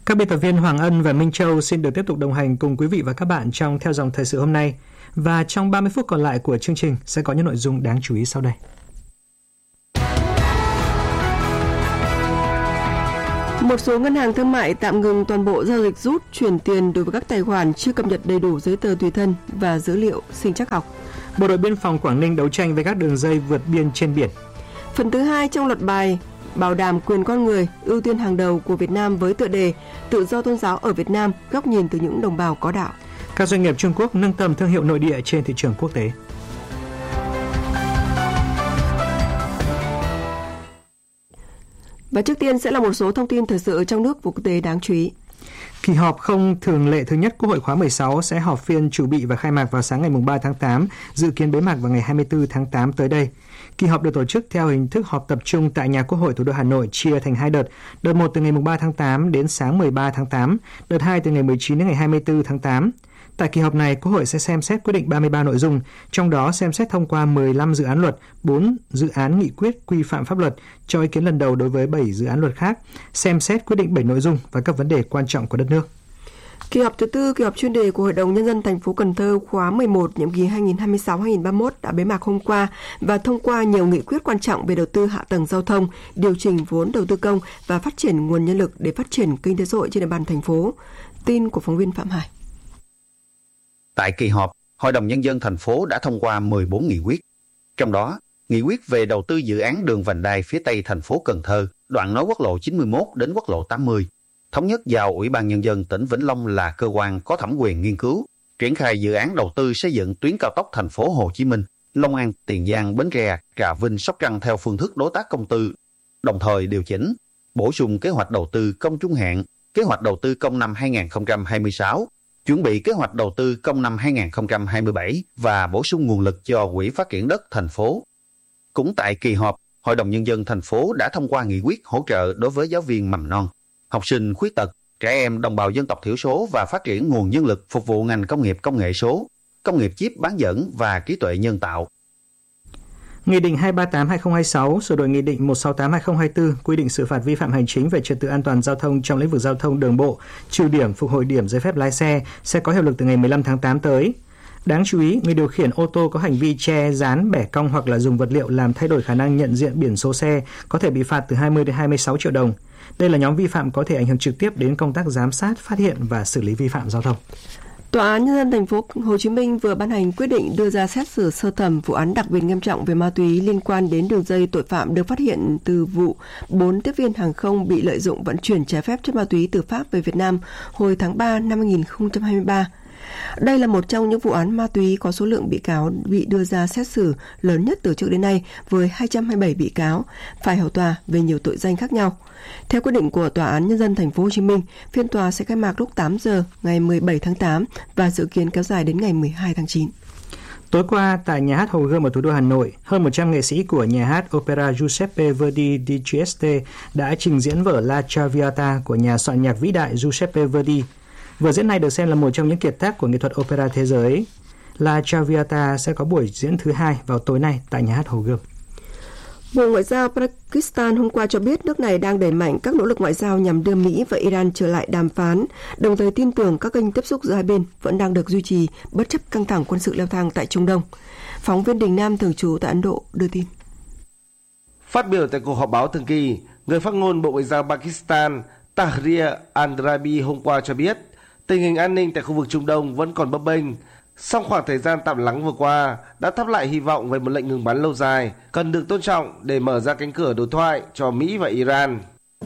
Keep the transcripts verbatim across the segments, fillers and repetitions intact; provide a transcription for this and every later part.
Các biên tập viên Hoàng Ân và Minh Châu xin được tiếp tục đồng hành cùng quý vị và các bạn trong Theo dòng thời sự hôm nay. Và trong ba mươi phút còn lại của chương trình sẽ có những nội dung đáng chú ý sau đây. Một số ngân hàng thương mại tạm ngừng toàn bộ giao dịch rút, chuyển tiền đối với các tài khoản chưa cập nhật đầy đủ giấy tờ tùy thân và dữ liệu sinh trắc học. Bộ đội biên phòng Quảng Ninh đấu tranh với các đường dây vượt biên trên biển. Phần thứ hai trong loạt bài bảo đảm quyền con người, ưu tiên hàng đầu của Việt Nam với tựa đề Tự do tôn giáo ở Việt Nam, góc nhìn từ những đồng bào có đạo. Các doanh nghiệp Trung Quốc nâng tầm thương hiệu nội địa trên thị trường quốc tế. Và trước tiên sẽ là một số thông tin thời sự trong nước và quốc tế đáng chú ý. Kỳ họp không thường lệ thứ nhất Quốc hội khóa mười sáu sẽ họp phiên chủ bị và khai mạc vào sáng ngày ba tháng tám, dự kiến bế mạc vào ngày hai mươi tư tháng tám tới đây. Kỳ họp được tổ chức theo hình thức họp tập trung tại nhà Quốc hội thủ đô Hà Nội, chia thành hai đợt. Đợt một từ ngày ba tháng tám đến sáng mười ba tháng tám, đợt hai từ ngày mười chín đến ngày hai mươi tư tháng tám. Tại kỳ họp này, Quốc hội sẽ xem xét quyết định ba mươi ba nội dung, trong đó xem xét thông qua mười lăm dự án luật, bốn dự án nghị quyết quy phạm pháp luật, cho ý kiến lần đầu đối với bảy dự án luật khác, xem xét quyết định bảy nội dung và các vấn đề quan trọng của đất nước. Kỳ họp thứ tư, kỳ họp chuyên đề của Hội đồng Nhân dân thành phố Cần Thơ khóa mười một, nhiệm kỳ hai nghìn không trăm hai mươi sáu đến hai nghìn không trăm ba mươi mốt đã bế mạc hôm qua và thông qua nhiều nghị quyết quan trọng về đầu tư hạ tầng giao thông, điều chỉnh vốn đầu tư công và phát triển nguồn nhân lực để phát triển kinh tế xã hội trên địa bàn thành phố. Tin của phóng viên Phạm Hải. Tại kỳ họp, Hội đồng Nhân dân thành phố đã thông qua mười bốn nghị quyết. Trong đó, nghị quyết về đầu tư dự án đường vành đai phía tây thành phố Cần Thơ, đoạn nối quốc lộ chín mươi mốt đến quốc lộ tám mươi, thống nhất giao Ủy ban Nhân dân tỉnh Vĩnh Long là cơ quan có thẩm quyền nghiên cứu, triển khai dự án đầu tư xây dựng tuyến cao tốc thành phố Hồ Chí Minh, Long An, Tiền Giang, Bến Tre, Trà Vinh, Sóc Trăng theo phương thức đối tác công tư, đồng thời điều chỉnh, bổ sung kế hoạch đầu tư công trung hạn, kế hoạch đầu tư công năm hai nghìn không trăm hai mươi sáu, chuẩn bị kế hoạch đầu tư công năm hai nghìn không trăm hai mươi bảy và bổ sung nguồn lực cho Quỹ phát triển đất thành phố. Cũng tại kỳ họp, Hội đồng Nhân dân thành phố đã thông qua nghị quyết hỗ trợ đối với giáo viên mầm non, học sinh khuyết tật, trẻ em đồng bào dân tộc thiểu số và phát triển nguồn nhân lực phục vụ ngành công nghiệp công nghệ số, công nghiệp chip bán dẫn và trí tuệ nhân tạo. Nghị định hai trăm ba mươi tám trên hai nghìn không trăm hai mươi sáu sửa đổi Nghị định một trăm sáu mươi tám trên hai nghìn không trăm hai mươi tư quy định xử phạt vi phạm hành chính về trật tự an toàn giao thông trong lĩnh vực giao thông đường bộ, trừ điểm, phục hồi điểm giấy phép lái xe sẽ có hiệu lực từ ngày mười lăm tháng tám tới. Đáng chú ý, người điều khiển ô tô có hành vi che, dán, bẻ cong hoặc là dùng vật liệu làm thay đổi khả năng nhận diện biển số xe có thể bị phạt từ hai mươi đến hai mươi sáu triệu đồng. Đây là nhóm vi phạm có thể ảnh hưởng trực tiếp đến công tác giám sát, phát hiện và xử lý vi phạm giao thông. Tòa án Nhân dân thành phố Hồ Chí Minh vừa ban hành quyết định đưa ra xét xử sơ thẩm vụ án đặc biệt nghiêm trọng về ma túy liên quan đến đường dây tội phạm được phát hiện từ vụ bốn tiếp viên hàng không bị lợi dụng vận chuyển trái phép chất ma túy từ Pháp về Việt Nam hồi tháng ba năm hai nghìn không trăm hai mươi ba. Đây là một trong những vụ án ma túy có số lượng bị cáo bị đưa ra xét xử lớn nhất từ trước đến nay với hai trăm hai mươi bảy bị cáo phải hầu tòa về nhiều tội danh khác nhau. Theo quyết định của Tòa án Nhân dân thành phố Hồ Chí Minh, phiên tòa sẽ khai mạc lúc tám giờ ngày mười bảy tháng tám và dự kiến kéo dài đến ngày mười hai tháng chín. Tối qua, tại nhà hát Hồ Gươm ở thủ đô Hà Nội, hơn một trăm nghệ sĩ của nhà hát Opera Giuseppe Verdi di Trieste đã trình diễn vở La Traviata của nhà soạn nhạc vĩ đại Giuseppe Verdi. Vở diễn này được xem là một trong những kiệt tác của nghệ thuật opera thế giới. La Traviata sẽ có buổi diễn thứ hai vào tối nay tại nhà hát Hồ Gươm. Bộ Ngoại giao Pakistan hôm qua cho biết nước này đang đẩy mạnh các nỗ lực ngoại giao nhằm đưa Mỹ và Iran trở lại đàm phán, đồng thời tin tưởng các kênh tiếp xúc giữa hai bên vẫn đang được duy trì bất chấp căng thẳng quân sự leo thang tại Trung Đông. Phóng viên Đình Nam thường trú tại Ấn Độ đưa tin. Phát biểu tại cuộc họp báo thường kỳ, người phát ngôn Bộ Ngoại giao Pakistan Tahrir Andrabi hôm qua cho biết tình hình an ninh tại khu vực Trung Đông vẫn còn bấp bênh. Song khoảng thời gian tạm lắng vừa qua đã thắp lại hy vọng về một lệnh ngừng bắn lâu dài cần được tôn trọng để mở ra cánh cửa đối thoại cho Mỹ và Iran.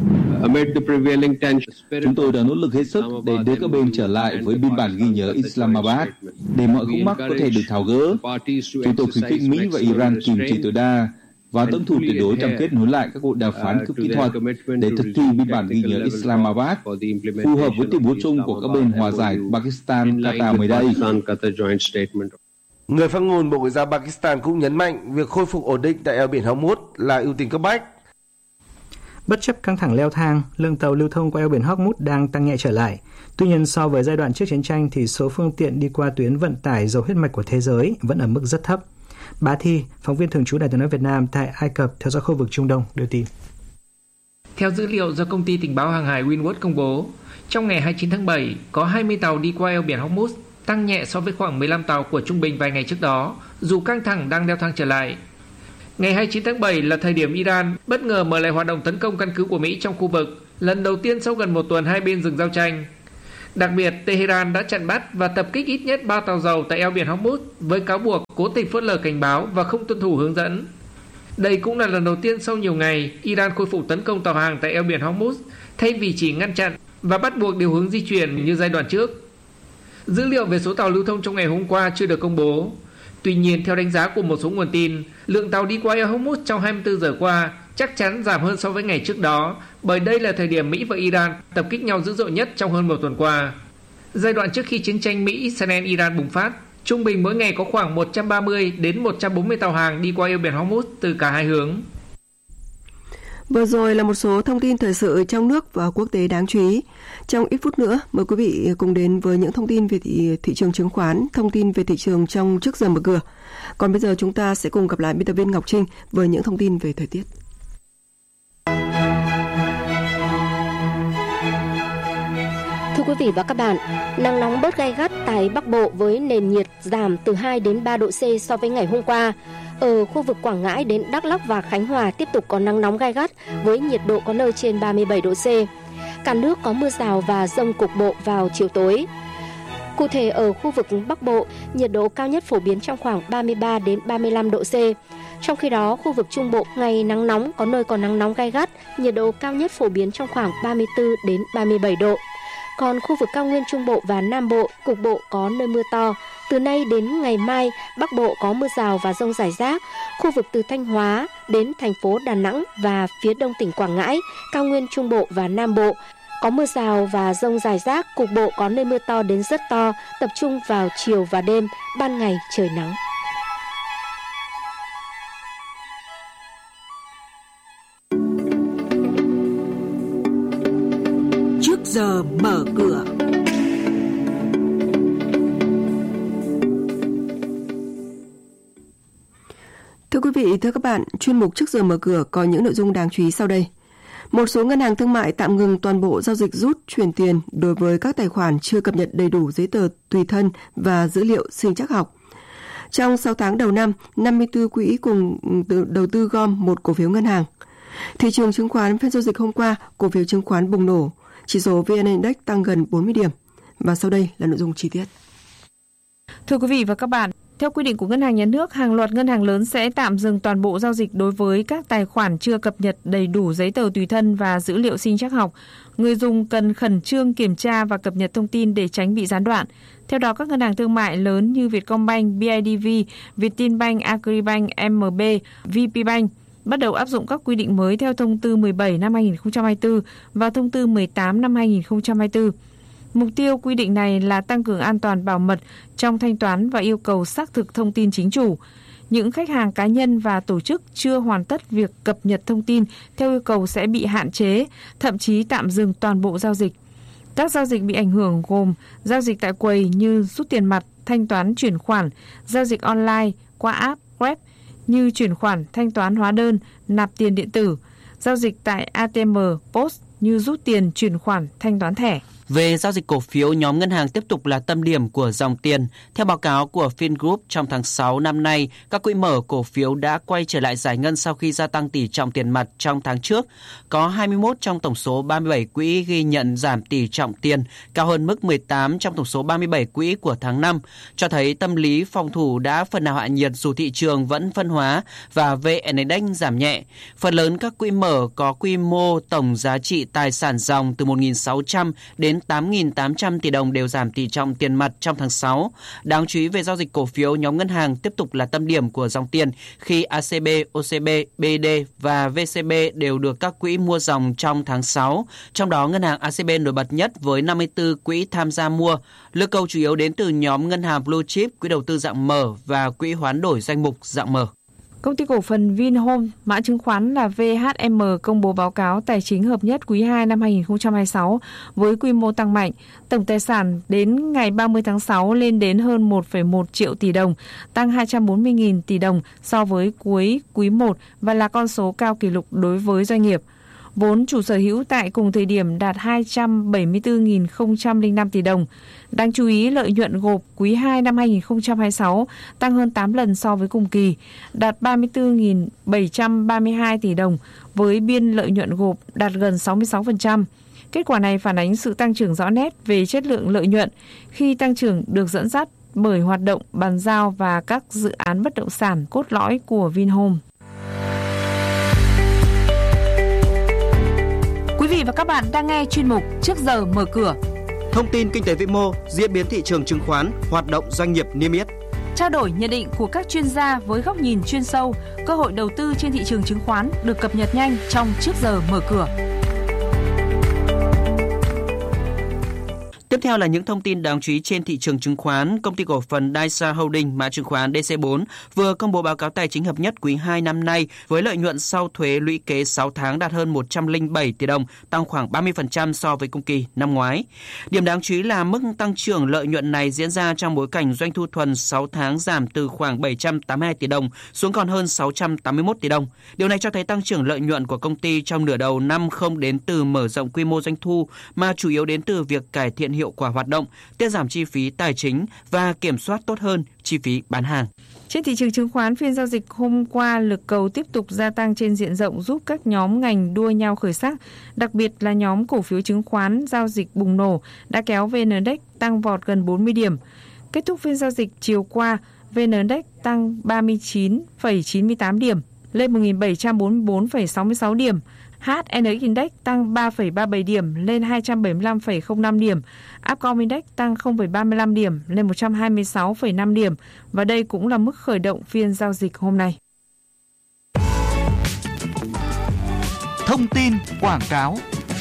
Chúng tôi đã nỗ lực hết sức để đưa các bên trở lại với biên bản ghi nhớ Islamabad để mọi khúc mắc có thể được tháo gỡ. Chúng tôi khuyến khích Mỹ và Iran kiềm chế tối đa và tuân thủ tuyệt đối cam kết nối lại các cuộc đàm phán cấp kỹ thuật để thực thi biên bản ghi nhớ Islamabad phù hợp với tuyên bố chung của các bên hòa giải Pakistan, Qatar mới đây. Người phát ngôn Bộ Ngoại giao Pakistan cũng nhấn mạnh việc khôi phục ổn định tại eo biển Hormuz là ưu tiên cấp bách. Bất chấp căng thẳng leo thang, lượng tàu lưu thông qua eo biển Hormuz đang tăng nhẹ trở lại. Tuy nhiên, so với giai đoạn trước chiến tranh thì số phương tiện đi qua tuyến vận tải dầu huyết mạch của thế giới vẫn ở mức rất thấp. Bá Thi, phóng viên thường trú Đài Tiếng nói Việt Nam tại Ai Cập theo dõi khu vực Trung Đông đưa tin. Theo dữ liệu do công ty tình báo hàng hải Windward công bố, trong ngày hai mươi chín tháng bảy, có hai mươi tàu đi qua eo biển Hormuz, tăng nhẹ so với khoảng mười lăm tàu của trung bình vài ngày trước đó, dù căng thẳng đang leo thang trở lại. Ngày hai mươi chín tháng bảy là thời điểm Iran bất ngờ mở lại hoạt động tấn công căn cứ của Mỹ trong khu vực, lần đầu tiên sau gần một tuần hai bên dừng giao tranh. Đặc biệt, Tehran đã chặn bắt và tập kích ít nhất ba tàu dầu tại eo biển Hormuz với cáo buộc cố tình phớt lờ cảnh báo và không tuân thủ hướng dẫn. Đây cũng là lần đầu tiên sau nhiều ngày Iran khôi phục tấn công tàu hàng tại eo biển Hormuz thay vì chỉ ngăn chặn và bắt buộc điều hướng di chuyển như giai đoạn trước. Dữ liệu về số tàu lưu thông trong ngày hôm qua chưa được công bố. Tuy nhiên, theo đánh giá của một số nguồn tin, lượng tàu đi qua eo Hormuz trong hai mươi tư giờ qua chắc chắn giảm hơn so với ngày trước đó, bởi đây là thời điểm Mỹ và Iran tập kích nhau dữ dội nhất trong hơn một tuần qua. Giai đoạn trước khi chiến tranh Mỹ-Israel-Iran bùng phát, trung bình mỗi ngày có khoảng một trăm ba mươi đến một trăm bốn mươi tàu hàng đi qua eo biển Hormuz từ cả hai hướng. Vừa rồi là một số thông tin thời sự trong nước và quốc tế đáng chú ý. Trong ít phút nữa, mời quý vị cùng đến với những thông tin về thị, thị trường chứng khoán, thông tin về thị trường trong trước giờ mở cửa. Còn bây giờ chúng ta sẽ cùng gặp lại biên tập viên Ngọc Trinh với những thông tin về thời tiết. Thưa quý vị và các bạn, nắng nóng bớt gay gắt tại Bắc Bộ với nền nhiệt giảm từ hai đến ba độ C so với ngày hôm qua. Ở khu vực Quảng Ngãi đến Đắk Lắk và Khánh Hòa tiếp tục có nắng nóng gay gắt với nhiệt độ có nơi trên ba mươi bảy độ C. Cả nước có mưa rào và dông cục bộ vào chiều tối. Cụ thể ở khu vực Bắc Bộ, nhiệt độ cao nhất phổ biến trong khoảng ba mươi ba đến ba mươi lăm độ C. Trong khi đó, khu vực Trung Bộ ngày nắng nóng, có nơi còn nắng nóng gay gắt, nhiệt độ cao nhất phổ biến trong khoảng ba mươi tư đến ba mươi bảy độ. Còn khu vực cao nguyên Trung Bộ và Nam Bộ, cục bộ có nơi mưa to. Từ nay đến ngày mai, Bắc Bộ có mưa rào và dông rải rác. Khu vực từ Thanh Hóa đến thành phố Đà Nẵng và phía đông tỉnh Quảng Ngãi, cao nguyên Trung Bộ và Nam Bộ có mưa rào và dông rải rác, cục bộ có nơi mưa to đến rất to, tập trung vào chiều và đêm, ban ngày trời nắng. Trước giờ mở cửa. Thưa quý vị, thưa các bạn, chuyên mục Trước giờ mở cửa có những nội dung đáng chú ý sau đây. Một số ngân hàng thương mại tạm ngừng toàn bộ giao dịch rút chuyển tiền đối với các tài khoản chưa cập nhật đầy đủ giấy tờ tùy thân và dữ liệu sinh trắc học. Trong sáu tháng đầu năm, năm mươi tư quỹ cùng đầu tư gom một cổ phiếu ngân hàng. Thị trường chứng khoán phiên giao dịch hôm qua, cổ phiếu chứng khoán bùng nổ, chỉ số vê en Index tăng gần bốn mươi điểm. Và sau đây là nội dung chi tiết. Thưa quý vị và các bạn, theo quy định của Ngân hàng Nhà nước, hàng loạt ngân hàng lớn sẽ tạm dừng toàn bộ giao dịch đối với các tài khoản chưa cập nhật đầy đủ giấy tờ tùy thân và dữ liệu sinh trắc học. Người dùng cần khẩn trương kiểm tra và cập nhật thông tin để tránh bị gián đoạn. Theo đó, các ngân hàng thương mại lớn như Vietcombank, bê i đê vê, Vietinbank, Agribank, em em bê, vê pê Bank bắt đầu áp dụng các quy định mới theo thông tư mười bảy năm hai nghìn không trăm hai mươi tư và thông tư mười tám năm hai nghìn không trăm hai mươi tư. Mục tiêu quy định này là tăng cường an toàn bảo mật trong thanh toán và yêu cầu xác thực thông tin chính chủ. Những khách hàng cá nhân và tổ chức chưa hoàn tất việc cập nhật thông tin theo yêu cầu sẽ bị hạn chế, thậm chí tạm dừng toàn bộ giao dịch. Các giao dịch bị ảnh hưởng gồm giao dịch tại quầy như rút tiền mặt, thanh toán chuyển khoản, giao dịch online qua app, web như chuyển khoản, thanh toán hóa đơn, nạp tiền điện tử, giao dịch tại a tê em, post như rút tiền, chuyển khoản, thanh toán thẻ. Về giao dịch cổ phiếu, nhóm ngân hàng tiếp tục là tâm điểm của dòng tiền. Theo báo cáo của Fingroup, trong tháng sáu năm nay, các quỹ mở cổ phiếu đã quay trở lại giải ngân sau khi gia tăng tỷ trọng tiền mặt trong tháng trước. Có hai mươi mốt trong tổng số ba mươi bảy quỹ ghi nhận giảm tỷ trọng tiền, cao hơn mức mười tám trong tổng số ba mươi bảy quỹ của tháng năm, cho thấy tâm lý phòng thủ đã phần nào hạ nhiệt dù thị trường vẫn phân hóa và vê en Index giảm nhẹ. Phần lớn các quỹ mở có quy mô tổng giá trị tài sản ròng từ một nghìn sáu trăm đến tám nghìn tám trăm tỷ đồng đều giảm tỷ trọng tiền mặt trong tháng sáu. Đáng chú ý về giao dịch cổ phiếu, nhóm ngân hàng tiếp tục là tâm điểm của dòng tiền khi a xê bê, ô xê bê, bê đê và vê xê bê đều được các quỹ mua dòng trong tháng sáu. Trong đó, ngân hàng a xê bê nổi bật nhất với năm mươi tư quỹ tham gia mua. Lực cầu chủ yếu đến từ nhóm ngân hàng Blue Chip, quỹ đầu tư dạng mở và quỹ hoán đổi danh mục dạng mở. Công ty cổ phần Vinhome, mã chứng khoán là vê hát em công bố báo cáo tài chính hợp nhất quý hai năm hai nghìn không trăm hai mươi sáu với quy mô tăng mạnh. Tổng tài sản đến ngày ba mươi tháng sáu lên đến hơn một phẩy một triệu tỷ đồng, tăng hai trăm bốn mươi nghìn tỷ đồng so với cuối quý một và là con số cao kỷ lục đối với doanh nghiệp. Vốn chủ sở hữu tại cùng thời điểm đạt hai trăm bảy mươi tư nghìn không trăm lẻ năm tỷ đồng. Đáng chú ý, lợi nhuận gộp quý hai năm hai nghìn không trăm hai mươi sáu tăng hơn tám lần so với cùng kỳ, đạt ba mươi tư nghìn bảy trăm ba mươi hai tỷ đồng, với biên lợi nhuận gộp đạt gần sáu mươi sáu phần trăm. Kết quả này phản ánh sự tăng trưởng rõ nét về chất lượng lợi nhuận, khi tăng trưởng được dẫn dắt bởi hoạt động bàn giao và các dự án bất động sản cốt lõi của Vinhome. Quý vị và các bạn đang nghe chuyên mục Trước giờ mở cửa. Thông tin kinh tế vĩ mô, diễn biến thị trường chứng khoán, hoạt động doanh nghiệp niêm yết. Trao đổi nhận định của các chuyên gia với góc nhìn chuyên sâu, cơ hội đầu tư trên thị trường chứng khoán được cập nhật nhanh trong Trước giờ mở cửa. Tiếp theo là những thông tin đáng chú ý trên thị trường chứng khoán. Công ty cổ phần Daisa Holding, mã chứng khoán đê xê bốn, vừa công bố báo cáo tài chính hợp nhất quý hai năm nay với lợi nhuận sau thuế lũy kế sáu tháng đạt hơn một trăm lẻ bảy tỷ đồng, tăng khoảng ba mươi phần trăm so với cùng kỳ năm ngoái. Điểm đáng chú ý là mức tăng trưởng lợi nhuận này diễn ra trong bối cảnh doanh thu thuần sáu tháng giảm từ khoảng bảy trăm tám mươi hai tỷ đồng xuống còn hơn sáu trăm tám mươi mốt tỷ đồng. Điều này cho thấy tăng trưởng lợi nhuận của công ty trong nửa đầu năm không đến từ mở rộng quy mô doanh thu mà chủ yếu đến từ việc cải thiện hiệu quả hoạt động, tiết giảm chi phí tài chính và kiểm soát tốt hơn chi phí bán hàng. Trên thị trường chứng khoán, phiên giao dịch hôm qua lực cầu tiếp tục gia tăng trên diện rộng giúp các nhóm ngành đua nhau khởi sắc, đặc biệt là nhóm cổ phiếu chứng khoán giao dịch bùng nổ đã kéo vê en Index tăng vọt gần bốn mươi điểm. Kết thúc phiên giao dịch chiều qua, vê en Index tăng ba mươi chín phẩy chín mươi tám điểm, lên một nghìn bảy trăm bốn mươi bốn phẩy sáu mươi sáu điểm. hát en ích Index tăng ba phẩy ba mươi bảy điểm lên hai trăm bảy mươi lăm phẩy không năm điểm. Upcom Index tăng không phẩy ba mươi lăm điểm lên một trăm hai mươi sáu phẩy năm điểm. Và đây cũng là mức khởi động phiên giao dịch hôm nay. Thông tin quảng cáo.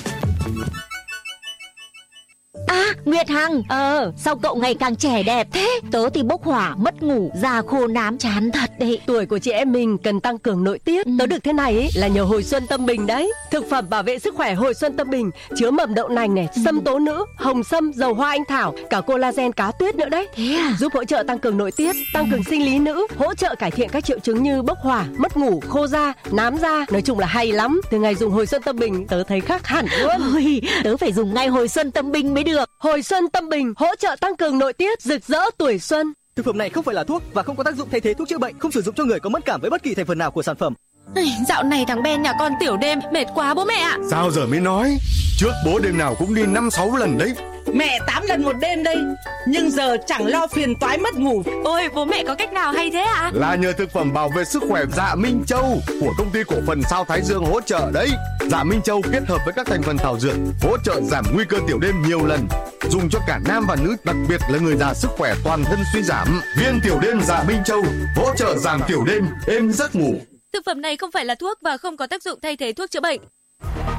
À, Nguyệt Hằng, ờ, sao cậu ngày càng trẻ đẹp thế? Tớ thì bốc hỏa, mất ngủ, da khô nám chán thật đấy. Tuổi của chị em mình cần tăng cường nội tiết. Ừ. Tớ được thế này ấy, là nhờ Hồi Xuân Tâm Bình đấy. Thực phẩm bảo vệ sức khỏe Hồi Xuân Tâm Bình chứa mầm đậu nành này, ừ. sâm tố nữ, hồng sâm, dầu hoa anh thảo, cả collagen cá tuyết nữa đấy. Thế à? Giúp hỗ trợ tăng cường nội tiết, tăng cường sinh lý nữ, hỗ trợ cải thiện các triệu chứng như bốc hỏa, mất ngủ, khô da, nám da. Nói chung là hay lắm. Từ ngày dùng Hồi Xuân Tâm Bình, tớ thấy khác hẳn luôn. Ôi, tớ phải dùng ngay Hồi Xuân Tâm Bình mới được. Hồi Xuân Tâm Bình hỗ trợ tăng cường nội tiết, rực rỡ tuổi xuân. Thực phẩm này không phải là thuốc và không có tác dụng thay thế thuốc chữa bệnh, không sử dụng cho người có mất cảm với bất kỳ thành phần nào của sản phẩm. Dạo này thằng Ben nhà con tiểu đêm mệt quá bố mẹ ạ. Sao giờ mới nói? Trước bố đêm nào cũng đi năm sáu lần đấy. Mẹ tám lần một đêm đây, nhưng giờ chẳng lo phiền toái mất ngủ. Ôi, bố mẹ có cách nào hay thế ạ? À? Là nhờ thực phẩm bảo vệ sức khỏe Dạ Minh Châu của công ty cổ phần Sao Thái Dương hỗ trợ đấy. Dạ Minh Châu kết hợp với các thành phần thảo dược hỗ trợ giảm nguy cơ tiểu đêm nhiều lần, dùng cho cả nam và nữ, đặc biệt là người già sức khỏe toàn thân suy giảm. Viên tiểu đêm Dạ Minh Châu hỗ trợ giảm tiểu đêm, êm giấc ngủ. Thực phẩm này không phải là thuốc và không có tác dụng thay thế thuốc chữa bệnh.